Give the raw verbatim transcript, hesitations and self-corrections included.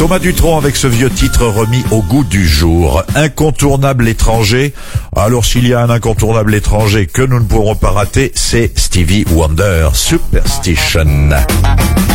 Thomas Dutronc avec ce vieux titre remis au goût du jour. Incontournable étranger. Alors s'il y a un incontournable étranger que nous ne pourrons pas rater, c'est Stevie Wonder, Superstition.